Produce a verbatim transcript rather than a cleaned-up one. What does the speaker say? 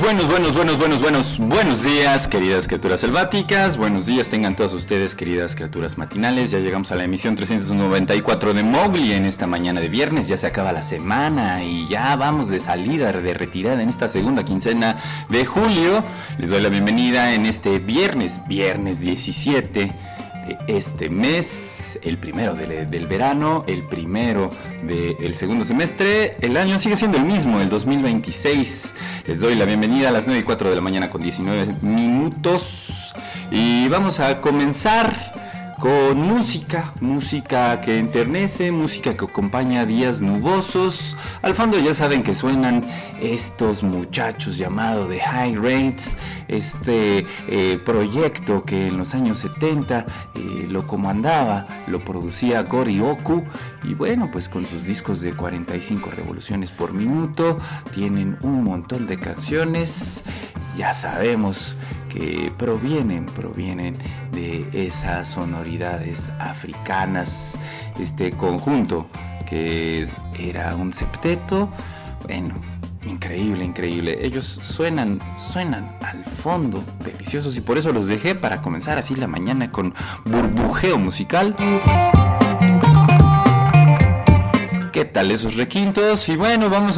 buenos, buenos, buenos, buenos, buenos, buenos días, queridas criaturas selváticas. Buenos días tengan todas ustedes, queridas criaturas matinales. Ya llegamos a la emisión trescientos noventa y cuatro de Mowgli en esta mañana de viernes. Ya se acaba la semana y ya vamos de salida, de retirada en esta segunda quincena de julio. Les doy la bienvenida en este viernes, viernes diecisiete de este mes, el primero de, del verano, el primero del segundo semestre. El año sigue siendo el mismo, el dos mil veintiséis. Les doy la bienvenida a las nueve y cuatro de la mañana con diecinueve minutos y vamos a comenzar con música, música que enternece, música que acompaña días nubosos. Al fondo ya saben que suenan estos muchachos llamados The High Rates, este eh, proyecto que en los años setenta eh, lo comandaba, lo producía Gori Oku, y bueno, pues con sus discos de cuarenta y cinco revoluciones por minuto, tienen un montón de canciones, ya sabemos que provienen, provienen de esas sonoridades africanas. Este conjunto que era un septeto, bueno, increíble, increíble. Ellos suenan, suenan al fondo deliciosos y por eso los dejé para comenzar así la mañana con burbujeo musical. ¿Qué tal esos requintos? Y bueno, vamos